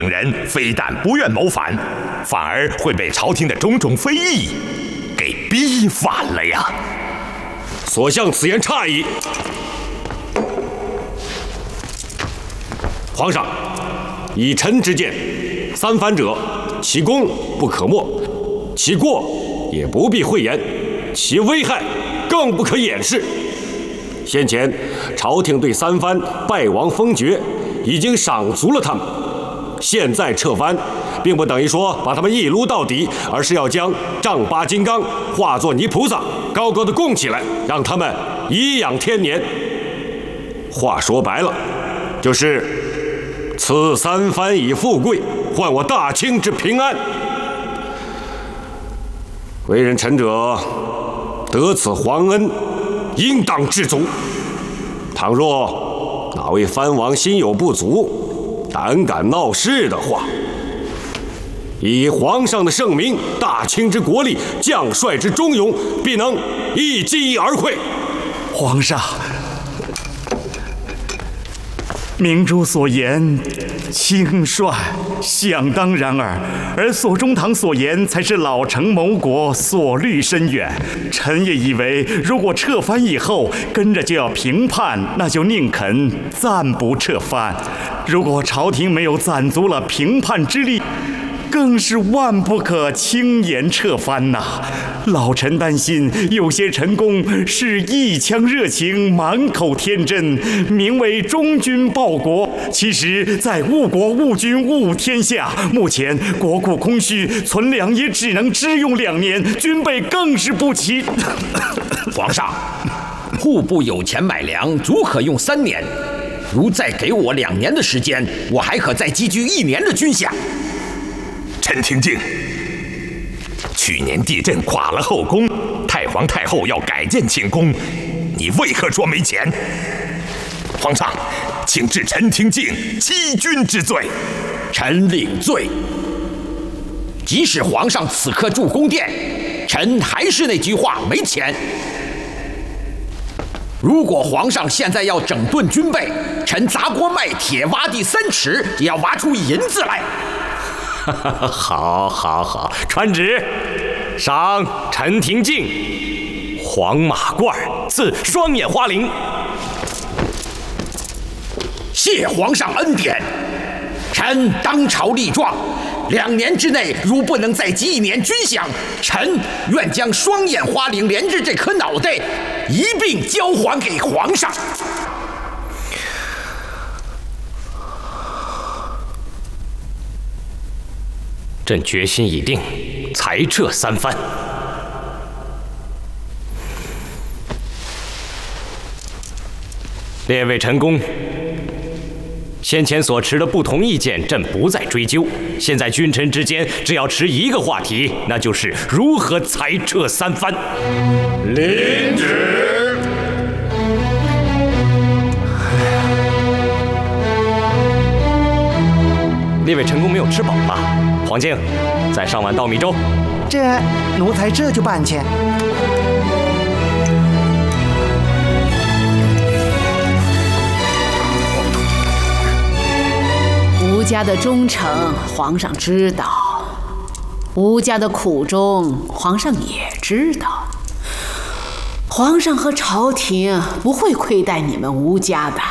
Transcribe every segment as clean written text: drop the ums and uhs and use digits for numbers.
人非但不愿谋反，反而会被朝廷的种种非议给逼反了呀！ 所向此言差矣。皇上，以臣之见，三藩者，其功不可没，其过也不必讳言，其危害更不可掩饰。先前朝廷对三藩败亡封爵已经赏足了他们。现在撤藩，并不等于说把他们一撸到底，而是要将丈八金刚化作泥菩萨，高高的供起来，让他们颐养天年。话说白了，就是赐三藩以富贵，换我大清之平安。为人臣者，得此皇恩，应当知足。倘若哪位藩王心有不足，胆敢闹事的话，以皇上的圣明、大清之国力、将帅之忠勇，必能一击而溃。 皇上，明珠所言，轻率想当然耳，而左宗棠所言才是老成谋国，所虑深远。臣也以为，如果撤藩以后跟着就要平叛，那就宁肯暂不撤藩；如果朝廷没有攒足了平叛之力，更是万不可轻言撤藩呐！老臣担心有些臣工是一腔热情，满口天真，名为忠君报国，其实在误国误君误天下。目前国库空虚，存粮也只能支用2年，军备更是不齐。 皇上，户部有钱买粮，足可用3年。如再给我2年的时间，我还可再积聚1年的军饷。 陈廷敬，去年地震垮了后宫，太皇太后要改建寝宫，你为何说没钱？皇上，请治陈廷敬欺君之罪。 臣领罪。即使皇上此刻住宫殿，臣还是那句话，没钱。如果皇上现在要整顿军备，臣砸锅卖铁挖地3尺，也要挖出银子来。 好，好，好，传旨，赏陈廷敬黄马褂，赐双眼花翎。 谢皇上恩典，臣当朝立状，2年之内如不能再积1年军饷，臣愿将双眼花翎连着这颗脑袋一并交还给皇上。 朕决心已定，裁撤3藩。列位臣工，先前所持的不同意见，朕不再追究。现在君臣之间只要持一个话题，那就是如何裁撤3藩。 领旨。 列位臣工没有吃饱吧？黄静，再上碗稻米粥。 这奴才这就办去。 吴家的忠诚，皇上知道；吴家的苦衷，皇上也知道。皇上和朝廷不会亏待你们吴家的。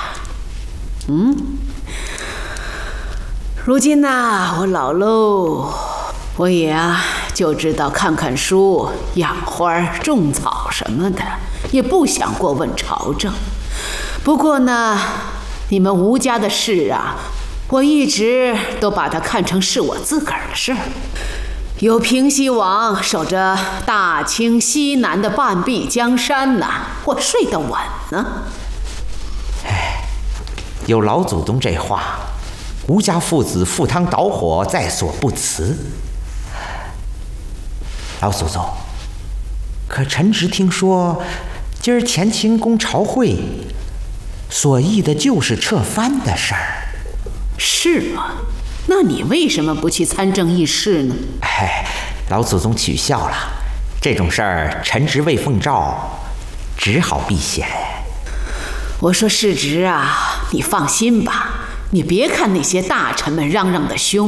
如今呐，我老喽，我也就知道看看书、养花、种草什么的，也不想过问朝政。不过呢，你们吴家的事我一直都把它看成是我自个儿的事儿。有平西王守着大清西南的半壁江山我睡得稳呢。 有老祖宗这话，吴家父子赴汤蹈火，在所不辞。老祖宗，可臣只听说，今儿乾清宫朝会，所议的就是撤藩的事儿。 是吗？那你为什么不去参政议事呢？ 老祖宗取笑了，这种事儿臣职未奉诏，只好避嫌。 我说世侄你放心吧，你别看那些大臣们嚷嚷的凶，